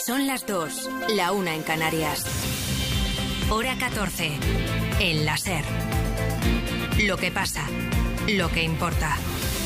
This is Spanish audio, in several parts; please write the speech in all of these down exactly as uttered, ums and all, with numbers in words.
Son las dos, la una en Canarias. Hora catorce, en la SER. Lo que pasa, lo que importa.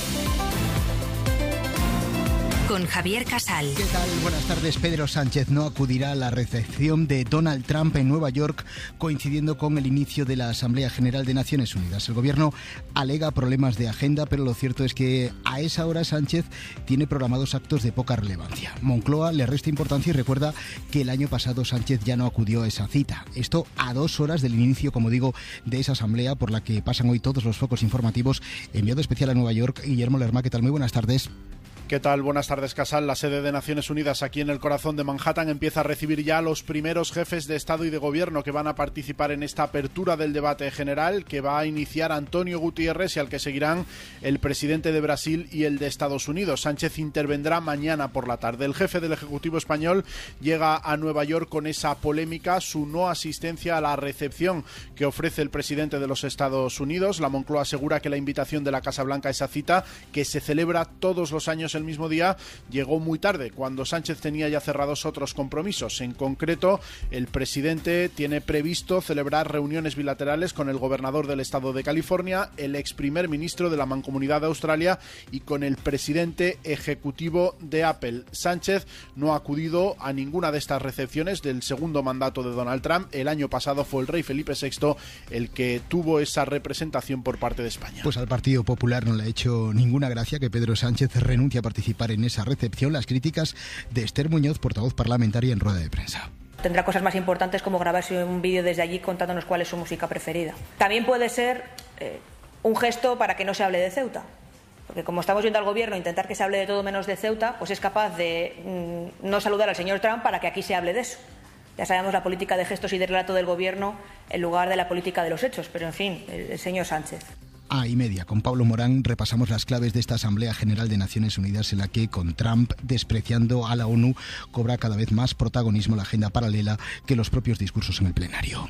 Con Javier Casal. ¿Qué tal? Buenas tardes. Pedro Sánchez no acudirá a la recepción de Donald Trump en Nueva York, coincidiendo con el inicio de la Asamblea General de Naciones Unidas. El gobierno alega problemas de agenda, pero lo cierto es que a esa hora Sánchez tiene programados actos de poca relevancia. Moncloa le resta importancia y recuerda que el año pasado Sánchez ya no acudió a esa cita. Esto a dos horas del inicio, como digo, de esa asamblea por la que pasan hoy todos los focos informativos. Enviado especial a Nueva York, Guillermo Lerma. ¿Qué tal? Muy buenas tardes. ¿Qué tal? Buenas tardes, Casal. La sede de Naciones Unidas aquí en el corazón de Manhattan empieza a recibir ya a los primeros jefes de Estado y de Gobierno que van a participar en esta apertura del debate general que va a iniciar Antonio Guterres y al que seguirán el presidente de Brasil y el de Estados Unidos. Sánchez intervendrá mañana por la tarde. El jefe del Ejecutivo español llega a Nueva York con esa polémica, su no asistencia a la recepción que ofrece el presidente de los Estados Unidos. La Moncloa asegura que la invitación de la Casa Blanca a esa cita, que se celebra todos los años en el mismo día, llegó muy tarde, cuando Sánchez tenía ya cerrados otros compromisos. En concreto, el presidente tiene previsto celebrar reuniones bilaterales con el gobernador del estado de California, el ex primer ministro de la Mancomunidad de Australia y con el presidente ejecutivo de Apple. Sánchez no ha acudido a ninguna de estas recepciones del segundo mandato de Donald Trump. El año pasado fue el rey Felipe sexto el que tuvo esa representación por parte de España. Pues al Partido Popular no le ha hecho ninguna gracia que Pedro Sánchez renuncie a participar en esa recepción. Las críticas de Esther Muñoz, portavoz parlamentaria en rueda de prensa. Tendrá cosas más importantes como grabarse un vídeo desde allí contándonos cuál es su música preferida. También puede ser eh, un gesto para que no se hable de Ceuta. Porque como estamos viendo al gobierno intentar que se hable de todo menos de Ceuta, pues es capaz de mm, no saludar al señor Trump para que aquí se hable de eso. Ya sabemos la política de gestos y de relato del gobierno en lugar de la política de los hechos. Pero en fin, el, el señor Sánchez. A y media, con Pablo Morán, repasamos las claves de esta Asamblea General de Naciones Unidas en la que, con Trump despreciando a la ONU, cobra cada vez más protagonismo la agenda paralela que los propios discursos en el plenario.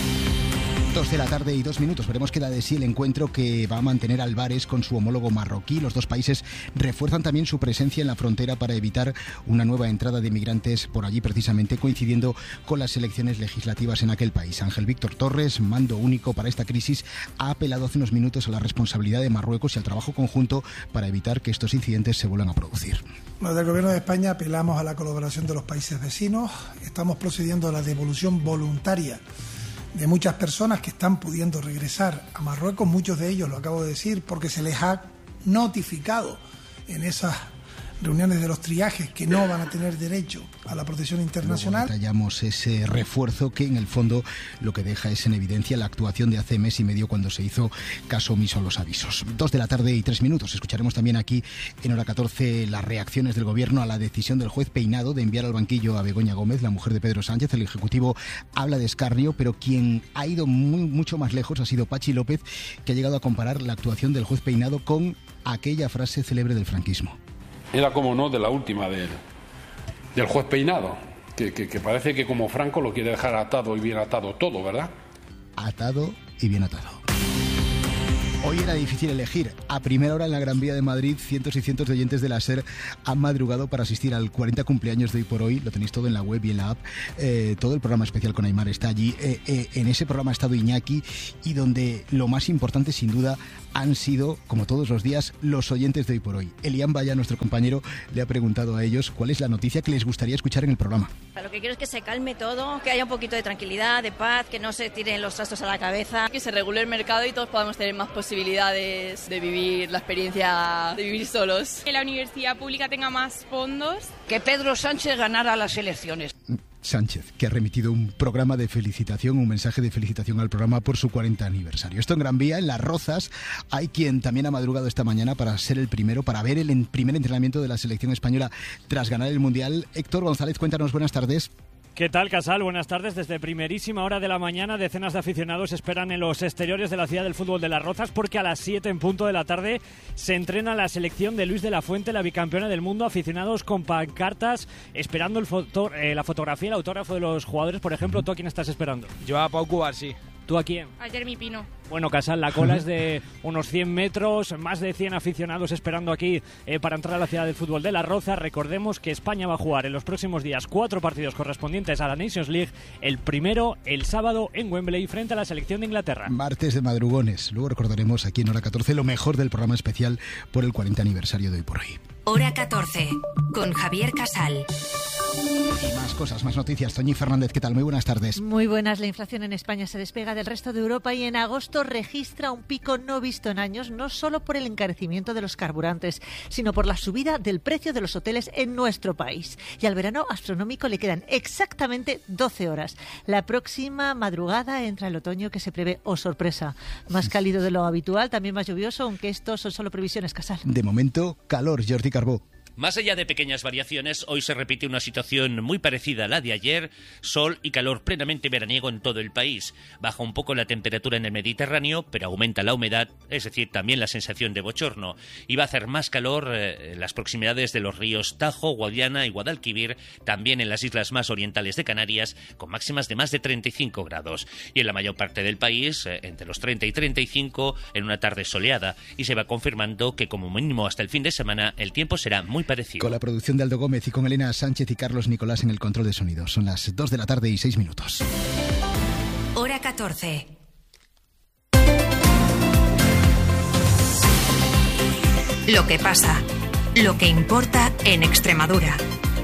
Dos de la tarde y dos minutos. Veremos qué da de sí el encuentro que va a mantener Álvarez con su homólogo marroquí. Los dos países refuerzan también su presencia en la frontera para evitar una nueva entrada de migrantes por allí, precisamente coincidiendo con las elecciones legislativas en aquel país. Ángel Víctor Torres, mando único para esta crisis, ha apelado hace unos minutos a la responsabilidad de Marruecos y al trabajo conjunto para evitar que estos incidentes se vuelvan a producir. Desde el Gobierno de España apelamos a la colaboración de los países vecinos. Estamos procediendo a la devolución voluntaria de muchas personas que están pudiendo regresar a Marruecos, muchos de ellos, lo acabo de decir, porque se les ha notificado en esas reuniones de los triajes que no van a tener derecho a la protección internacional. Luego detallamos ese refuerzo que en el fondo lo que deja es en evidencia la actuación de hace mes y medio cuando se hizo caso omiso a los avisos. Dos de la tarde y tres minutos. Escucharemos también aquí en hora catorce las reacciones del gobierno a la decisión del juez Peinado de enviar al banquillo a Begoña Gómez, la mujer de Pedro Sánchez. El Ejecutivo habla de escarnio, pero quien ha ido muy, mucho más lejos ha sido Pachi López, que ha llegado a comparar la actuación del juez Peinado con aquella frase célebre del franquismo. Era, como no, de la última del, del juez Peinado, que, que, que parece que como Franco lo quiere dejar atado y bien atado todo, ¿verdad? Atado y bien atado. Hoy era difícil elegir. A primera hora en la Gran Vía de Madrid, cientos y cientos de oyentes de la SER han madrugado para asistir al cuarenta cumpleaños de Hoy por Hoy. Lo tenéis todo en la web y en la app. Eh, todo el programa especial con Aymar está allí. Eh, eh, en ese programa ha estado Iñaki y donde lo más importante, sin duda, han sido, como todos los días, los oyentes de Hoy por Hoy. Elian Vaya, nuestro compañero, le ha preguntado a ellos cuál es la noticia que les gustaría escuchar en el programa. Lo que quiero es que se calme todo, que haya un poquito de tranquilidad, de paz, que no se tiren los trastos a la cabeza. Que se regule el mercado y todos podamos tener más posibilidades de vivir la experiencia de vivir solos. Que la universidad pública tenga más fondos. Que Pedro Sánchez ganara las elecciones. Sánchez, que ha remitido un programa de felicitación, un mensaje de felicitación al programa por su cuarenta aniversario. Esto en Gran Vía, en Las Rozas, hay quien también ha madrugado esta mañana para ser el primero, para ver el primer entrenamiento de la selección española tras ganar el Mundial. Héctor González, cuéntanos, buenas tardes. ¿Qué tal, Casal? Buenas tardes. Desde primerísima hora de la mañana, decenas de aficionados esperan en los exteriores de la ciudad del fútbol de Las Rozas porque a las siete en punto de la tarde se entrena la selección de Luis de la Fuente, la bicampeona del mundo. Aficionados con pancartas esperando el foto, eh, la fotografía, el autógrafo de los jugadores. Por ejemplo, ¿tú a quién estás esperando? Yo a Pau Cubarsí. ¿Tú a quién? A Jeremy Pino. Bueno, Casal, la cola es de unos cien metros, más de cien aficionados esperando aquí eh, para entrar a la ciudad del fútbol de Las Rozas. Recordemos que España va a jugar en los próximos días cuatro partidos correspondientes a la Nations League. El primero, el sábado, en Wembley, frente a la selección de Inglaterra. Martes de madrugones. Luego recordaremos aquí en Hora catorce lo mejor del programa especial por el cuarenta aniversario de Hoy por Hoy. Hora catorce, con Javier Casal. Y más cosas, más noticias. Toñi Fernández, ¿qué tal? Muy buenas tardes. Muy buenas. La inflación en España se despega del resto de Europa y en agosto registra un pico no visto en años, no solo por el encarecimiento de los carburantes, sino por la subida del precio de los hoteles en nuestro país. Y al verano astronómico le quedan exactamente doce horas. La próxima madrugada entra el otoño que se prevé, oh sorpresa, más cálido de lo habitual, también más lluvioso, aunque estos son solo previsiones, Casal. De momento, calor, Jordi Carbó. Más allá de pequeñas variaciones, hoy se repite una situación muy parecida a la de ayer, sol y calor plenamente veraniego en todo el país. Baja un poco la temperatura en el Mediterráneo, pero aumenta la humedad, es decir, también la sensación de bochorno. Y va a hacer más calor eh, en las proximidades de los ríos Tajo, Guadiana y Guadalquivir, también en las islas más orientales de Canarias, con máximas de más de treinta y cinco grados. Y en la mayor parte del país, eh, entre los treinta y treinta y cinco, en una tarde soleada. Y se va confirmando que como mínimo hasta el fin de semana el tiempo será muy parecido. Con la producción de Aldo Gómez y con Elena Sánchez y Carlos Nicolás en el control de sonido. Son las dos de la tarde y seis minutos. Hora catorce. Lo que pasa, lo que importa en Extremadura.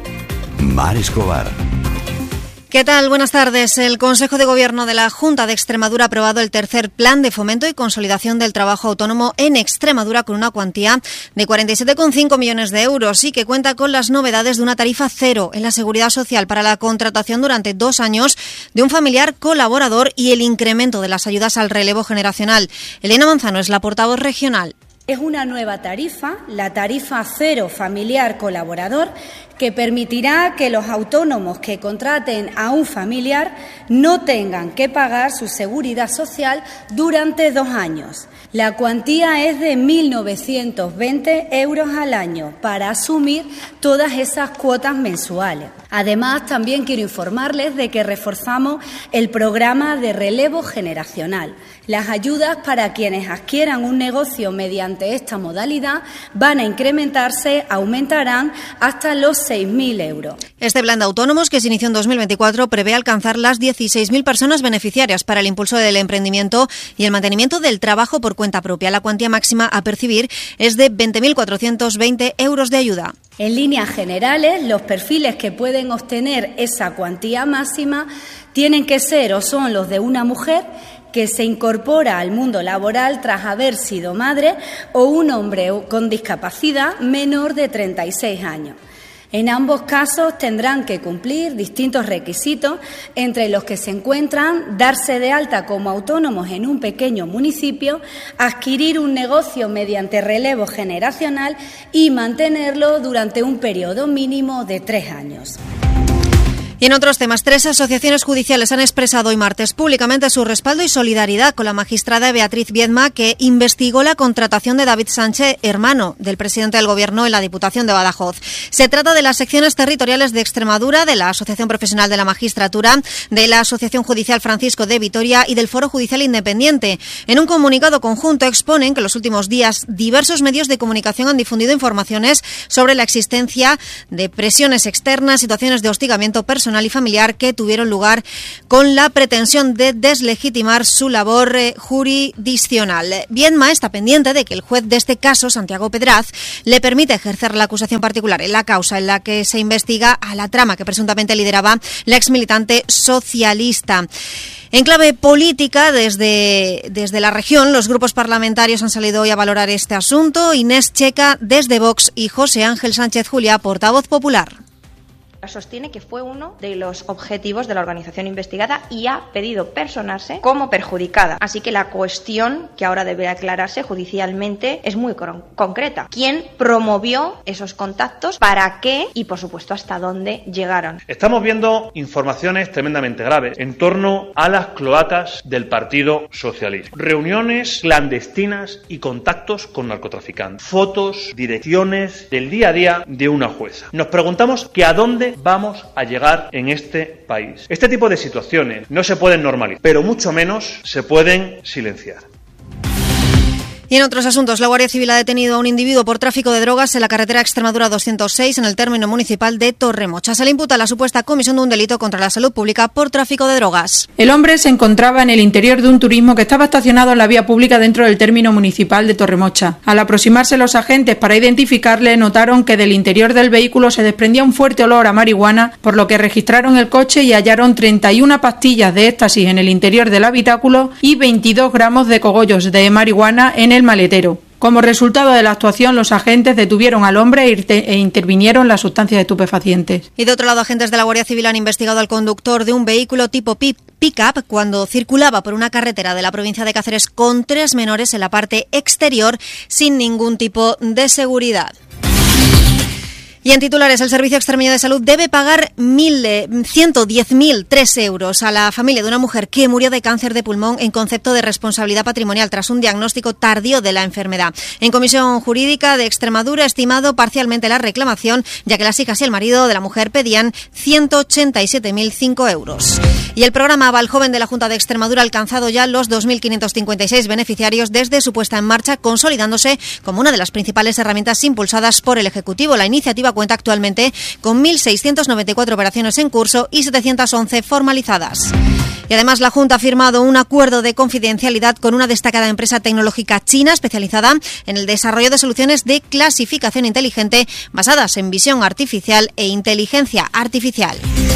Mar Escobar. ¿Qué tal? Buenas tardes. El Consejo de Gobierno de la Junta de Extremadura ha aprobado el tercer Plan de Fomento y Consolidación del Trabajo Autónomo en Extremadura con una cuantía de cuarenta y siete coma cinco millones de euros y que cuenta con las novedades de una tarifa cero en la Seguridad Social para la contratación durante dos años de un familiar colaborador y el incremento de las ayudas al relevo generacional. Elena Manzano es la portavoz regional. Es una nueva tarifa, la tarifa cero familiar colaborador, que permitirá que los autónomos que contraten a un familiar no tengan que pagar su seguridad social durante dos años. La cuantía es de mil novecientos veinte euros al año para asumir todas esas cuotas mensuales. Además, también quiero informarles de que reforzamos el programa de relevo generacional. Las ayudas para quienes adquieran un negocio mediante esta modalidad van a incrementarse, aumentarán hasta los seis mil euros. Este plan de autónomos, que se inició en dos mil veinticuatro, prevé alcanzar las dieciséis mil personas beneficiarias para el impulso del emprendimiento y el mantenimiento del trabajo por cuenta propia. La cuantía máxima a percibir es de veinte mil cuatrocientos veinte euros de ayuda. En líneas generales, los perfiles que pueden obtener esa cuantía máxima tienen que ser o son los de una mujer que se incorpora al mundo laboral tras haber sido madre o un hombre con discapacidad menor de treinta y seis años. En ambos casos tendrán que cumplir distintos requisitos, entre los que se encuentran darse de alta como autónomos en un pequeño municipio, adquirir un negocio mediante relevo generacional y mantenerlo durante un periodo mínimo de tres años. Y en otros temas, tres asociaciones judiciales han expresado hoy martes públicamente su respaldo y solidaridad con la magistrada Beatriz Viedma, que investigó la contratación de David Sánchez, hermano del presidente del Gobierno en la Diputación de Badajoz. Se trata de las secciones territoriales de Extremadura, de la Asociación Profesional de la Magistratura, de la Asociación Judicial Francisco de Vitoria y del Foro Judicial Independiente. En un comunicado conjunto exponen que en los últimos días diversos medios de comunicación han difundido informaciones sobre la existencia de presiones externas, situaciones de hostigamiento personal y familiar que tuvieron lugar con la pretensión de deslegitimar su labor eh, jurisdiccional. Viedma está pendiente de que el juez de este caso, Santiago Pedraz, le permite ejercer la acusación particular en la causa en la que se investiga a la trama que presuntamente lideraba la exmilitante socialista. En clave política, desde, desde la región, los grupos parlamentarios han salido hoy a valorar este asunto. Inés Checa, desde Vox, y José Ángel Sánchez Juliá, portavoz popular. Sostiene que fue uno de los objetivos de la organización investigada y ha pedido personarse como perjudicada. Así que la cuestión que ahora debe aclararse judicialmente es muy concreta. ¿Quién promovió esos contactos? ¿Para qué? Y, por supuesto, ¿hasta dónde llegaron? Estamos viendo informaciones tremendamente graves en torno a las cloacas del Partido Socialista. Reuniones clandestinas y contactos con narcotraficantes. Fotos, direcciones del día a día de una jueza. Nos preguntamos que a dónde dónde vamos a llegar en este país. Este tipo de situaciones no se pueden normalizar, pero mucho menos se pueden silenciar. Y en otros asuntos, la Guardia Civil ha detenido a un individuo por tráfico de drogas en la carretera Extremadura doscientos seis en el término municipal de Torremocha. Se le imputa la supuesta comisión de un delito contra la salud pública por tráfico de drogas. El hombre se encontraba en el interior de un turismo que estaba estacionado en la vía pública dentro del término municipal de Torremocha. Al aproximarse los agentes para identificarle, notaron que del interior del vehículo se desprendía un fuerte olor a marihuana, por lo que registraron el coche y hallaron treinta y una pastillas de éxtasis en el interior del habitáculo y veintidós gramos de cogollos de marihuana en el maletero. Como resultado de la actuación, los agentes detuvieron al hombre e intervinieron las sustancias estupefacientes. Y de otro lado, agentes de la Guardia Civil han investigado al conductor de un vehículo tipo pick-up cuando circulaba por una carretera de la provincia de Cáceres con tres menores en la parte exterior sin ningún tipo de seguridad. Y en titulares, el Servicio Extremeño de Salud debe pagar ciento diez mil tres euros a la familia de una mujer que murió de cáncer de pulmón en concepto de responsabilidad patrimonial tras un diagnóstico tardío de la enfermedad. En Comisión Jurídica de Extremadura ha estimado parcialmente la reclamación, ya que las hijas y el marido de la mujer pedían ciento ochenta y siete mil cinco euros. Y el programa Aval Joven de la Junta de Extremadura ha alcanzado ya los dos mil quinientos cincuenta y seis beneficiarios desde su puesta en marcha, consolidándose como una de las principales herramientas impulsadas por el Ejecutivo. La iniciativa cuenta actualmente con mil seiscientas noventa y cuatro operaciones en curso y setecientas once formalizadas. Y además la Junta ha firmado un acuerdo de confidencialidad con una destacada empresa tecnológica china especializada en el desarrollo de soluciones de clasificación inteligente basadas en visión artificial e inteligencia artificial.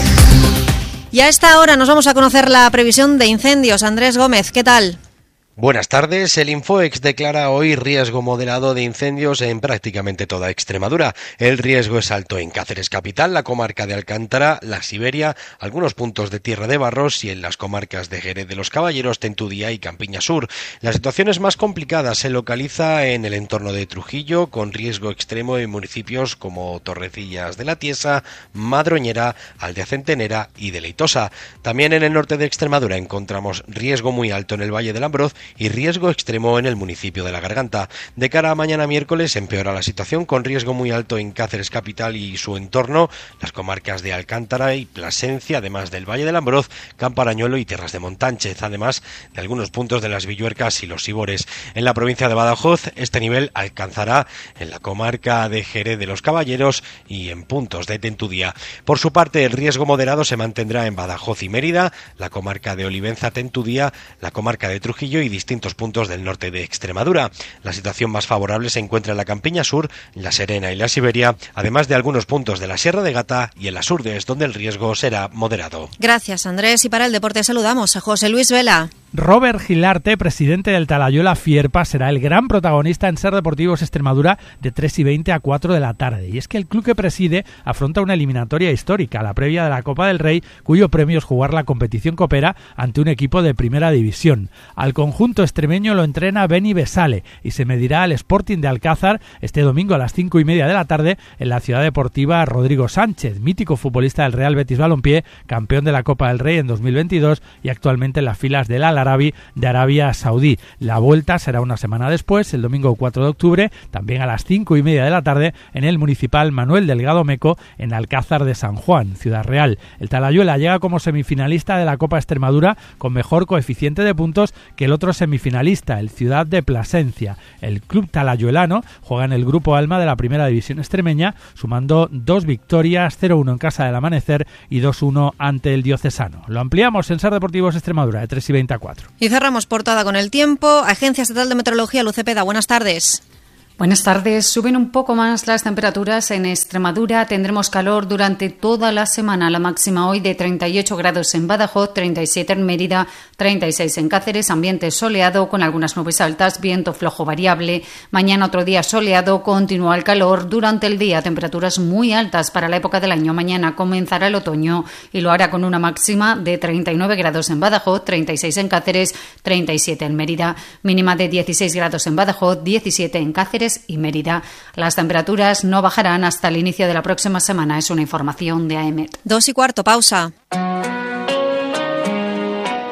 Y a esta hora nos vamos a conocer la previsión de incendios. Andrés Gómez, ¿qué tal? Buenas tardes. El Infoex declara hoy riesgo moderado de incendios en prácticamente toda Extremadura. El riesgo es alto en Cáceres capital, la comarca de Alcántara, la Siberia, algunos puntos de Tierra de Barros y en las comarcas de Jerez de los Caballeros, Tentudía y Campiña Sur. La situación es más complicada, se localiza en el entorno de Trujillo, con riesgo extremo en municipios como Torrecillas de la Tiesa, Madroñera, Aldea Centenera y Deleitosa. También en el norte de Extremadura encontramos riesgo muy alto en el Valle del Ambroz y riesgo extremo en el municipio de La Garganta. De cara a mañana miércoles empeora la situación con riesgo muy alto en Cáceres capital y su entorno, las comarcas de Alcántara y Plasencia, además del Valle del Ambroz, Camparañuelo y Tierras de Montánchez, además de algunos puntos de las Villuercas y los Sibores. En la provincia de Badajoz, este nivel alcanzará en la comarca de Jerez de los Caballeros y en puntos de Tentudía. Por su parte, el riesgo moderado se mantendrá en Badajoz y Mérida, la comarca de Olivenza, Tentudía, la comarca de Trujillo y distintos puntos del norte de Extremadura. La situación más favorable se encuentra en la Campiña Sur, La Serena y la Siberia, además de algunos puntos de la Sierra de Gata y en las Urdes, donde el riesgo será moderado. Gracias, Andrés. Y para el deporte saludamos a José Luis Vela. Robert Gilarte, presidente del Talayuela Fierpa, será el gran protagonista en Ser Deportivos Extremadura de tres y veinte a cuatro de la tarde. Y es que el club que preside afronta una eliminatoria histórica, la previa de la Copa del Rey, cuyo premio es jugar la competición copera ante un equipo de primera división. Al conjunto extremeño lo entrena Beni Besale y se medirá al Sporting de Alcázar este domingo a las cinco y media de la tarde en la ciudad deportiva Rodrigo Sánchez, mítico futbolista del Real Betis Balompié, campeón de la Copa del Rey en dos mil veintidós y actualmente en las filas del Al Arabi de Arabia Saudí. La vuelta será una semana después, el domingo cuatro de octubre, también a las cinco y media de la tarde en el municipal Manuel Delgado Meco en Alcázar de San Juan, Ciudad Real. El Talayuela llega como semifinalista de la Copa Extremadura con mejor coeficiente de puntos que el otro semifinalista, el Ciudad de Plasencia. El club talayuelano juega en el grupo Alma de la primera división extremeña, sumando dos victorias, cero uno en casa del Amanecer y dos uno ante el Diocesano. Lo ampliamos en Ser Deportivos Extremadura de tres y veinte a cuatro. Y cerramos portada con el tiempo. Agencia Estatal de Meteorología, Luz Cepeda, buenas tardes. Buenas tardes. Suben un poco más las temperaturas en Extremadura. Tendremos calor durante toda la semana. La máxima hoy de treinta y ocho grados en Badajoz, treinta y siete en Mérida, treinta y seis en Cáceres. Ambiente soleado con algunas nubes altas, viento flojo variable. Mañana otro día soleado, continúa el calor. Durante el día temperaturas muy altas para la época del año. Mañana comenzará el otoño y lo hará con una máxima de treinta y nueve grados en Badajoz, treinta y seis en Cáceres, treinta y siete en Mérida. Mínima de dieciséis grados en Badajoz, diecisiete en Cáceres y Mérida. Las temperaturas no bajarán hasta el inicio de la próxima semana. Es una información de A E M E T. Dos y cuarto, pausa.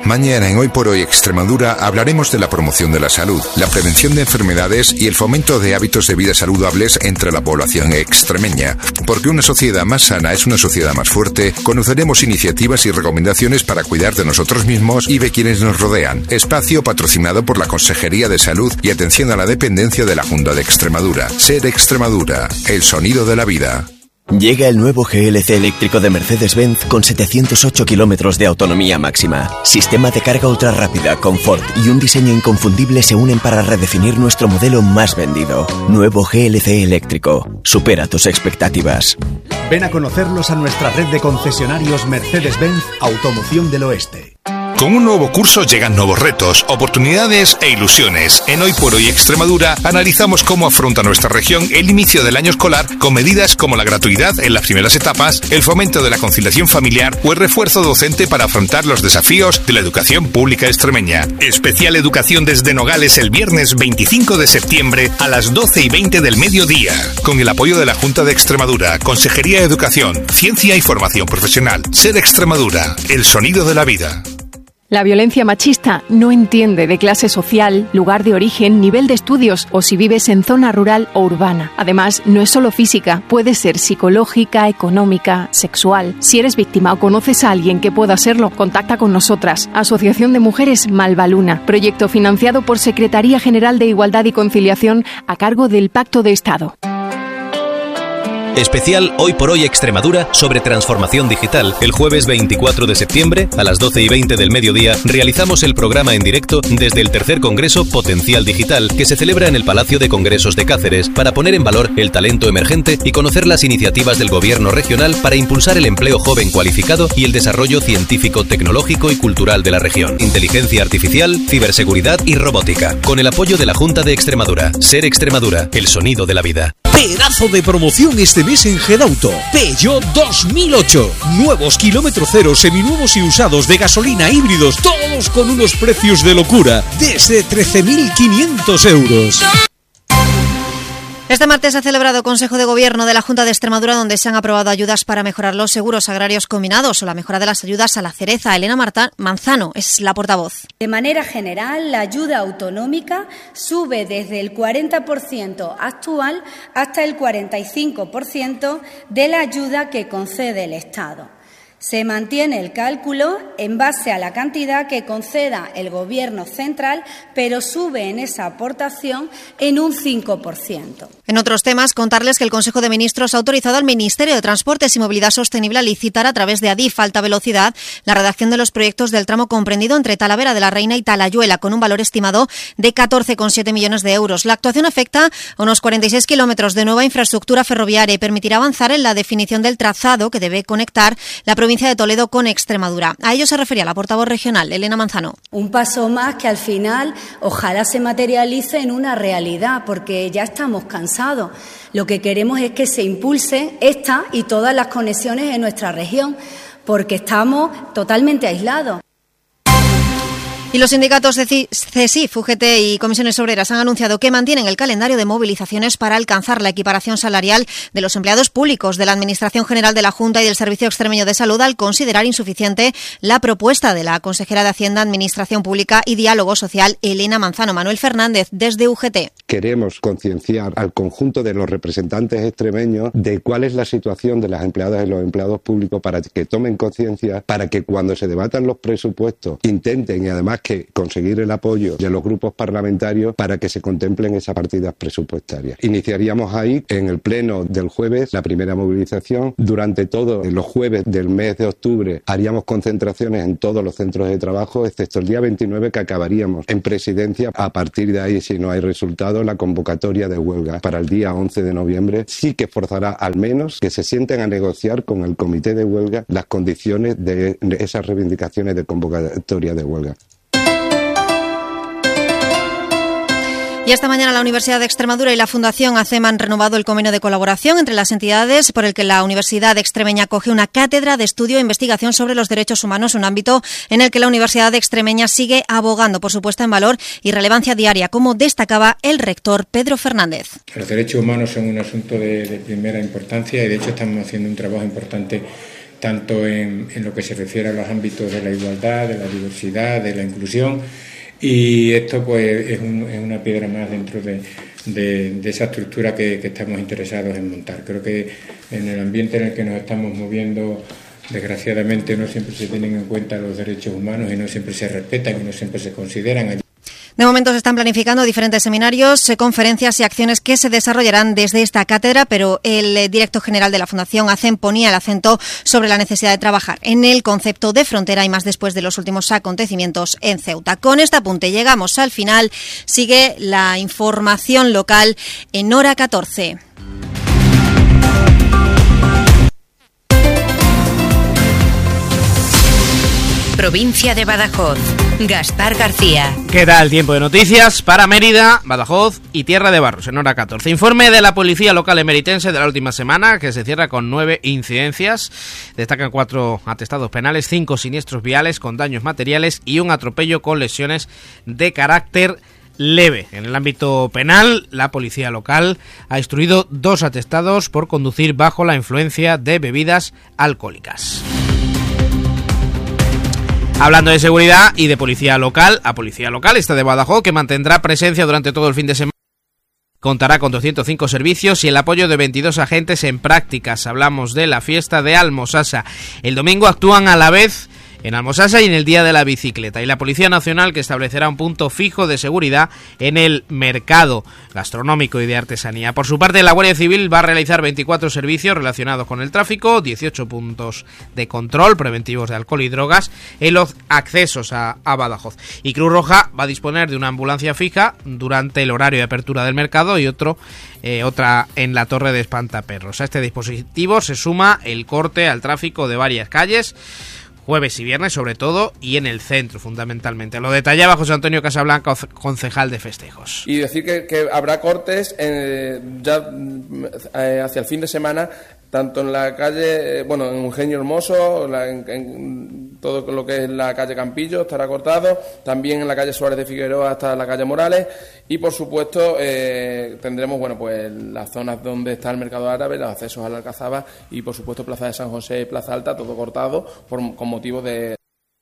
Mañana en Hoy por Hoy Extremadura hablaremos de la promoción de la salud, la prevención de enfermedades y el fomento de hábitos de vida saludables entre la población extremeña. Porque una sociedad más sana es una sociedad más fuerte, conoceremos iniciativas y recomendaciones para cuidar de nosotros mismos y de quienes nos rodean. Espacio patrocinado por la Consejería de Salud y Atención a la Dependencia de la Junta de Extremadura. Ser Extremadura, el sonido de la vida. Llega el nuevo G L C eléctrico de Mercedes-Benz con setecientos ocho kilómetros de autonomía máxima. Sistema de carga ultra rápida, confort y un diseño inconfundible se unen para redefinir nuestro modelo más vendido. Nuevo G L C eléctrico. Supera tus expectativas. Ven a conocerlos a nuestra red de concesionarios Mercedes-Benz Automoción del Oeste. Con un nuevo curso llegan nuevos retos, oportunidades e ilusiones. En Hoy por Hoy Extremadura analizamos cómo afronta nuestra región el inicio del año escolar con medidas como la gratuidad en las primeras etapas, el fomento de la conciliación familiar o el refuerzo docente para afrontar los desafíos de la educación pública extremeña. Especial Educación desde Nogales el viernes veinticinco de septiembre a las doce y veinte del mediodía. Con el apoyo de la Junta de Extremadura, Consejería de Educación, Ciencia y Formación Profesional. Ser Extremadura, el sonido de la vida. La violencia machista no entiende de clase social, lugar de origen, nivel de estudios o si vives en zona rural o urbana. Además, no es solo física, puede ser psicológica, económica, sexual. Si eres víctima o conoces a alguien que pueda serlo, contacta con nosotras. Asociación de Mujeres Malvaluna. Proyecto financiado por Secretaría General de Igualdad y Conciliación a cargo del Pacto de Estado. Especial Hoy por Hoy Extremadura sobre transformación digital. El jueves veinticuatro de septiembre, a las doce y veinte del mediodía, realizamos el programa en directo desde el tercer Congreso Potencial Digital, que se celebra en el Palacio de Congresos de Cáceres, para poner en valor el talento emergente y conocer las iniciativas del Gobierno regional para impulsar el empleo joven cualificado y el desarrollo científico, tecnológico y cultural de la región. Inteligencia artificial, ciberseguridad y robótica. Con el apoyo de la Junta de Extremadura. Ser Extremadura, el sonido de la vida. Pedazo de promoción este mes en Gedauto. Peugeot dos mil ocho. Nuevos kilómetro cero, seminuevos y usados de gasolina híbridos, todos con unos precios de locura, desde trece mil quinientos euros. Este martes se ha celebrado Consejo de Gobierno de la Junta de Extremadura, donde se han aprobado ayudas para mejorar los seguros agrarios combinados o la mejora de las ayudas a la cereza. Elena Marta Manzano es la portavoz. De manera general, la ayuda autonómica sube desde el cuarenta por ciento actual hasta el cuarenta y cinco por ciento de la ayuda que concede el Estado. Se mantiene el cálculo en base a la cantidad que conceda el Gobierno central, pero sube en esa aportación en un cinco por ciento. En otros temas, contarles que el Consejo de Ministros ha autorizado al Ministerio de Transportes y Movilidad Sostenible a licitar a través de Adif Alta Velocidad la redacción de los proyectos del tramo comprendido entre Talavera de la Reina y Talayuela, con un valor estimado de catorce coma siete millones de euros. La actuación afecta a unos cuarenta y seis kilómetros de nueva infraestructura ferroviaria y permitirá avanzar en la definición del trazado que debe conectar la provincia de Toledo con Extremadura. A ello se refería la portavoz regional, Elena Manzano. Un paso más que al final ojalá se materialice en una realidad, porque ya estamos cansados. Lo que queremos es que se impulse esta y todas las conexiones en nuestra región, porque estamos totalmente aislados. Y los sindicatos de CESIF, U G T y Comisiones Obreras han anunciado que mantienen el calendario de movilizaciones para alcanzar la equiparación salarial de los empleados públicos de la Administración General de la Junta y del Servicio Extremeño de Salud, al considerar insuficiente la propuesta de la consejera de Hacienda, Administración Pública y Diálogo Social, Elena Manzano. Manuel Fernández, desde U G T. Queremos concienciar al conjunto de los representantes extremeños de cuál es la situación de las empleadas y los empleados públicos, para que tomen conciencia, para que cuando se debatan los presupuestos intenten, y además que conseguir el apoyo de los grupos parlamentarios para que se contemplen esas partidas presupuestarias. Iniciaríamos ahí, en el pleno del jueves, la primera movilización. Durante todos los jueves del mes de octubre haríamos concentraciones en todos los centros de trabajo, excepto el día veintinueve, que acabaríamos en presidencia. A partir de ahí, si no hay resultado, la convocatoria de huelga para el día once de noviembre sí que forzará al menos que se sienten a negociar con el comité de huelga las condiciones de esas reivindicaciones de convocatoria de huelga. Y esta mañana la Universidad de Extremadura y la Fundación ACEMA han renovado el convenio de colaboración entre las entidades, por el que la Universidad Extremeña acoge una cátedra de estudio e investigación sobre los derechos humanos, un ámbito en el que la Universidad Extremeña sigue abogando por su puesta en valor y relevancia diaria, como destacaba el rector Pedro Fernández. Los derechos humanos son un asunto de, de primera importancia y de hecho estamos haciendo un trabajo importante tanto en, en lo que se refiere a los ámbitos de la igualdad, de la diversidad, de la inclusión, y esto pues es, un, es una piedra más dentro de, de, de esa estructura que, que estamos interesados en montar. Creo que en el ambiente en el que nos estamos moviendo, desgraciadamente no siempre se tienen en cuenta los derechos humanos y no siempre se respetan y no siempre se consideran. De momento se están planificando diferentes seminarios, conferencias y acciones que se desarrollarán desde esta cátedra, pero el director general de la Fundación ACEM ponía el acento sobre la necesidad de trabajar en el concepto de frontera y más después de los últimos acontecimientos en Ceuta. Con este apunte llegamos al final. Sigue la información local en Hora catorce. Provincia de Badajoz. Gaspar García. ¿Qué tal? Tiempo de noticias para Mérida, Badajoz y Tierra de Barros en Hora catorce. Informe de la Policía Local emeritense de la última semana, que se cierra con nueve incidencias. Destacan cuatro atestados penales, cinco siniestros viales con daños materiales y un atropello con lesiones de carácter leve. En el ámbito penal, la policía local ha instruido dos atestados por conducir bajo la influencia de bebidas alcohólicas. Hablando de seguridad y de policía local, a policía local esta de Badajoz, que mantendrá presencia durante todo el fin de semana. Contará con doscientos cinco servicios y el apoyo de veintidós agentes en prácticas. Hablamos de la fiesta de Almosasa. El domingo actúan a la vez en Almosasa y en el Día de la Bicicleta. Y la Policía Nacional, que establecerá un punto fijo de seguridad en el mercado gastronómico y de artesanía. Por su parte, la Guardia Civil va a realizar veinticuatro servicios relacionados con el tráfico, dieciocho puntos de control preventivos de alcohol y drogas en los accesos a, a Badajoz. Y Cruz Roja va a disponer de una ambulancia fija durante el horario de apertura del mercado y otro eh, otra en la Torre de Espantaperros. A este dispositivo se suma el corte al tráfico de varias calles, jueves y viernes sobre todo, y en el centro fundamentalmente. Lo detallaba José Antonio Casablanca, concejal de festejos. Y decir que, que habrá cortes eh, ya eh, hacia el fin de semana, tanto en la calle, eh, bueno, en Eugenio Hermoso, la, en, en todo lo que es la calle Campillo estará cortado, también en la calle Suárez de Figueroa hasta la calle Morales, y por supuesto eh, tendremos, bueno, pues las zonas donde está el mercado árabe, los accesos a la Alcazaba y por supuesto Plaza de San José y Plaza Alta, todo cortado por, con motivo de...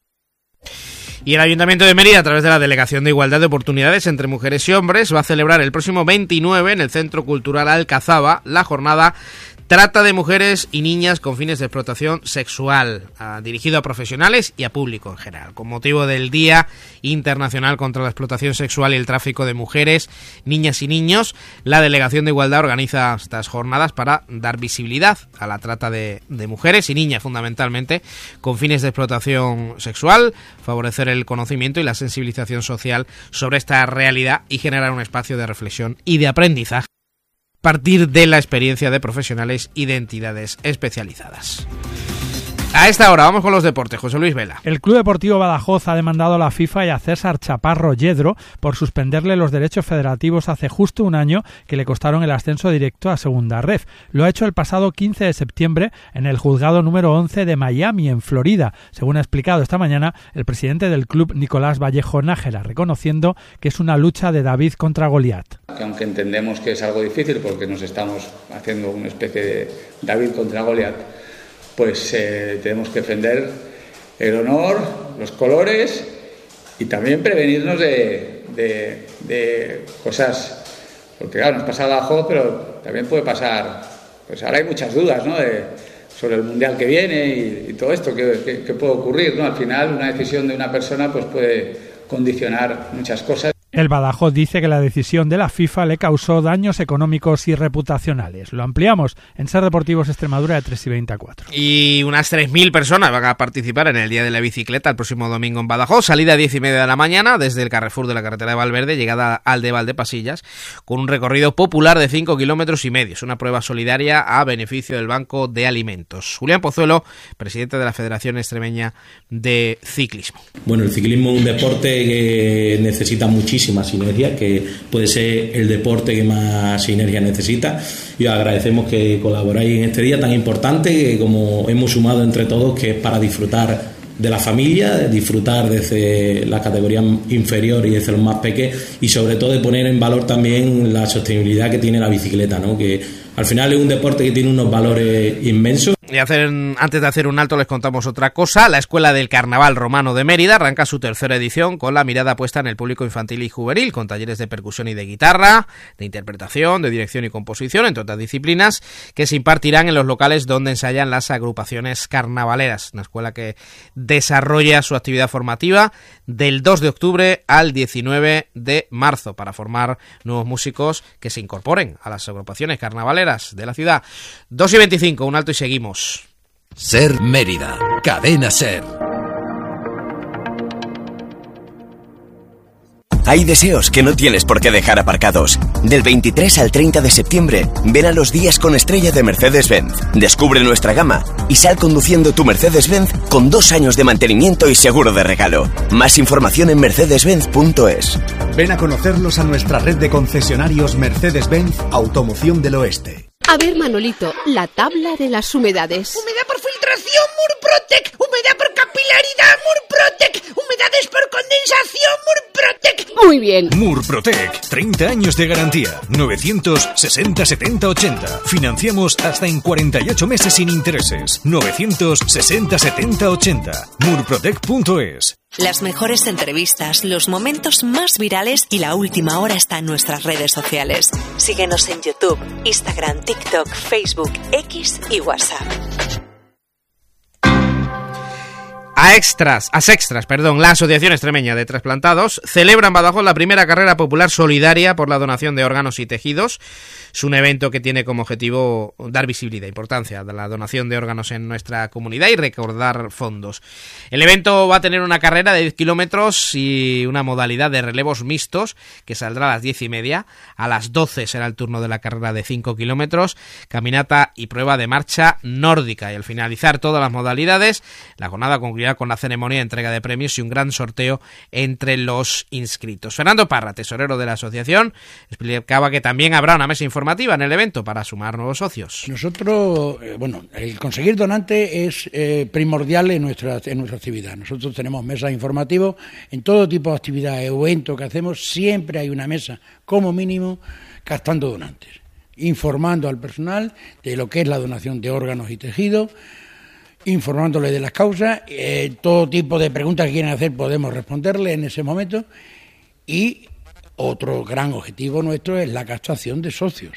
Y el Ayuntamiento de Mérida, a través de la Delegación de Igualdad de Oportunidades entre Mujeres y Hombres, va a celebrar el próximo veintinueve en el Centro Cultural Alcazaba la jornada Trata de mujeres y niñas con fines de explotación sexual, uh, dirigido a profesionales y a público en general, con motivo del Día Internacional contra la Explotación Sexual y el Tráfico de Mujeres, Niñas y Niños. La Delegación de Igualdad organiza estas jornadas para dar visibilidad a la trata de, de mujeres y niñas, fundamentalmente, con fines de explotación sexual, favorecer el conocimiento y la sensibilización social sobre esta realidad y generar un espacio de reflexión y de aprendizaje a partir de la experiencia de profesionales y de entidades especializadas. A esta hora vamos con los deportes. José Luis Vela. El Club Deportivo Badajoz ha demandado a la FIFA y a César Chaparro Yedro por suspenderle los derechos federativos hace justo un año que le costaron el ascenso directo a Segunda Ref. Lo ha hecho el pasado quince de septiembre en el juzgado número once de Miami, en Florida, según ha explicado esta mañana el presidente del club, Nicolás Vallejo Nájera, reconociendo que es una lucha de David contra Goliat. Aunque entendemos que es algo difícil porque nos estamos haciendo una especie de David contra Goliat, pues eh, tenemos que defender el honor, los colores y también prevenirnos de, de, de cosas, porque claro, nos pasa abajo, pero también puede pasar, pues ahora hay muchas dudas, ¿no?, de, sobre el mundial que viene y, y todo esto que, que, que puede ocurrir, ¿no? Al final una decisión de una persona pues puede condicionar muchas cosas. El Badajoz dice que la decisión de la FIFA le causó daños económicos y reputacionales. Lo ampliamos en Ser Deportivos Extremadura de tres y veinte a cuatro. Y unas tres mil personas van a participar en el Día de la Bicicleta el próximo domingo en Badajoz. Salida a diez y media de la mañana desde el Carrefour de la carretera de Valverde, llegada al de Valdepasillas, con un recorrido popular de cinco kilómetros y medio. Es una prueba solidaria a beneficio del Banco de Alimentos. Julián Pozuelo, presidente de la Federación Extremeña de Ciclismo. Bueno, el ciclismo es un deporte que necesita muchísimo sinergia, que puede ser el deporte que más sinergia necesita, y os agradecemos que colaboráis en este día tan importante que, como hemos sumado entre todos, que es para disfrutar de la familia, de disfrutar desde la categoría inferior y desde los más pequeños, y sobre todo de poner en valor también la sostenibilidad que tiene la bicicleta, ¿no?, que al final es un deporte que tiene unos valores inmensos. Y hacer, antes de hacer un alto les contamos otra cosa. La Escuela del Carnaval Romano de Mérida arranca su tercera edición con la mirada puesta en el público infantil y juvenil, con talleres de percusión y de guitarra, de interpretación, de dirección y composición, entre otras disciplinas, que se impartirán en los locales donde ensayan las agrupaciones carnavaleras. Una escuela que desarrolla su actividad formativa del dos de octubre al diecinueve de marzo para formar nuevos músicos que se incorporen a las agrupaciones carnavaleras de la ciudad. dos y veinticinco, un alto y seguimos. Ser Mérida, Cadena Ser. Hay deseos que no tienes por qué dejar aparcados. Del veintitrés al treinta de septiembre, ven a los días con estrella de Mercedes-Benz. Descubre nuestra gama y sal conduciendo tu Mercedes-Benz con dos años de mantenimiento y seguro de regalo. Más información en mercedes benz punto es. Ven a conocerlos a nuestra red de concesionarios Mercedes-Benz Automoción del Oeste. A ver, Manolito, la tabla de las humedades. Humedad por filtración, Murprotec. Humedad por capilaridad, Murprotec. Humedades por condensación, Murprotec. Muy bien. Murprotec, treinta años de garantía. novecientos sesenta setenta ochenta. Financiamos hasta en cuarenta y ocho meses sin intereses. novecientos sesenta setenta ochenta. murprotec punto es. Las mejores entrevistas, los momentos más virales y la última hora está en nuestras redes sociales. Síguenos en YouTube, Instagram, TikTok, Facebook, X y WhatsApp. A extras, a sextras, perdón, la Asociación Extremeña de Trasplantados celebra en Badajoz la primera carrera popular solidaria por la donación de órganos y tejidos. Es un evento que tiene como objetivo dar visibilidad e importancia a la donación de órganos en nuestra comunidad y recordar fondos. El evento va a tener una carrera de diez kilómetros y una modalidad de relevos mixtos que saldrá a las diez y media. A las doce será el turno de la carrera de cinco kilómetros, caminata y prueba de marcha nórdica. Y al finalizar todas las modalidades, la jornada concluirá con la ceremonia de entrega de premios y un gran sorteo entre los inscritos. Fernando Parra, tesorero de la asociación, explicaba que también habrá una mesa informativa en el evento para sumar nuevos socios. Nosotros, eh, bueno, el conseguir donantes es eh, primordial en nuestra, en nuestra actividad. Nosotros tenemos mesas informativas en todo tipo de actividades, eventos que hacemos, siempre hay una mesa, como mínimo, captando donantes, informando al personal de lo que es la donación de órganos y tejidos, informándole de las causas, eh, todo tipo de preguntas que quieren hacer podemos responderle en ese momento, y otro gran objetivo nuestro es la captación de socios.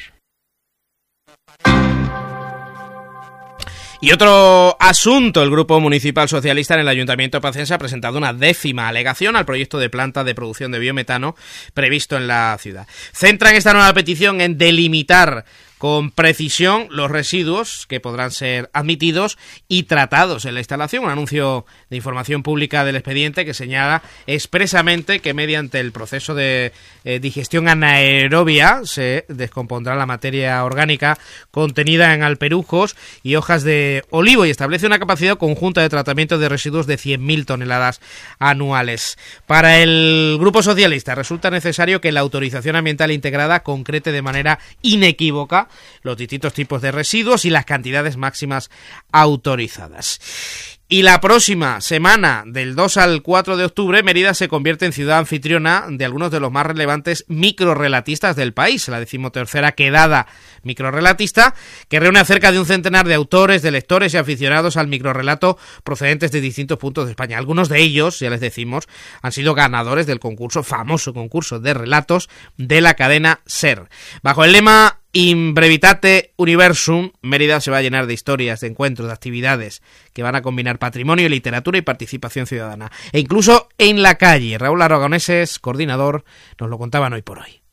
Y otro asunto, el Grupo Municipal Socialista en el Ayuntamiento Pacense ha presentado una décima alegación al proyecto de planta de producción de biometano previsto en la ciudad. Centran esta nueva petición en delimitar con precisión los residuos que podrán ser admitidos y tratados en la instalación. Un anuncio de información pública del expediente que señala expresamente que mediante el proceso de eh, digestión anaerobia se descompondrá la materia orgánica contenida en alperujos y hojas de olivo y establece una capacidad conjunta de tratamiento de residuos de cien mil toneladas anuales. Para el Grupo Socialista resulta necesario que la autorización ambiental integrada concrete de manera inequívoca los distintos tipos de residuos y las cantidades máximas autorizadas. Y la próxima semana, del dos al cuatro de octubre, Mérida se convierte en ciudad anfitriona de algunos de los más relevantes microrrelatistas del país, la decimotercera quedada microrrelatista, que reúne a cerca de un centenar de autores, de lectores y aficionados al microrrelato procedentes de distintos puntos de España. Algunos de ellos, ya les decimos, han sido ganadores del concurso, famoso concurso de relatos de la cadena SER. Bajo el lema In Brevitate Universum, Mérida se va a llenar de historias, de encuentros, de actividades que van a combinar patrimonio, literatura y participación ciudadana. E incluso en la calle. Raúl Aragoneses, coordinador, nos lo contaban hoy por hoy.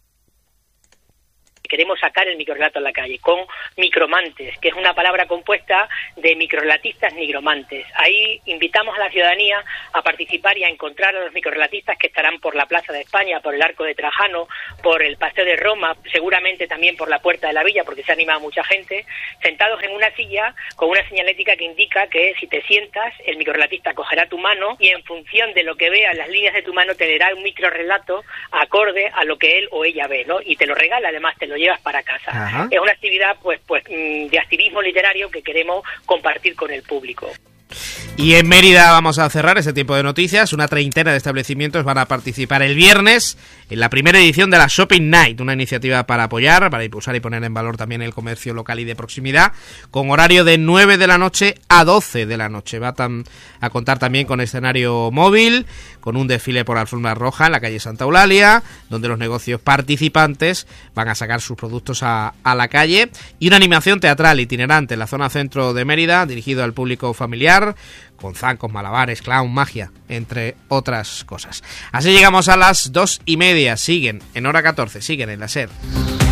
Queremos sacar el microrrelato a la calle con micromantes, que es una palabra compuesta de microrelatistas nigromantes. Ahí invitamos a la ciudadanía a participar y a encontrar a los microrelatistas que estarán por la Plaza de España, por el Arco de Trajano, por el Paseo de Roma, seguramente también por la Puerta de la Villa, porque se ha animado mucha gente, sentados en una silla con una señalética que indica que si te sientas, el microrrelatista cogerá tu mano y en función de lo que vea, las líneas de tu mano, te dará un microrrelato acorde a lo que él o ella ve, ¿no? Y te lo regala, además te lo llevas para casa. Ajá. Es una actividad pues pues de activismo literario que queremos compartir con el público. Y en Mérida vamos a cerrar ese tiempo de noticias. Una treintena de establecimientos van a participar el viernes en la primera edición de la Shopping Night, una iniciativa para apoyar, para impulsar y poner en valor también el comercio local y de proximidad, con horario de nueve de la noche a doce de la noche. Va tan, a contar también con escenario móvil, con un desfile por alfombra roja en la calle Santa Eulalia, donde los negocios participantes van a sacar sus productos a, a la calle, y una animación teatral itinerante en la zona centro de Mérida, dirigido al público familiar, con zancos, malabares, clown, magia, entre otras cosas. Así llegamos a las dos y media. Siguen en hora catorce, siguen en la SER.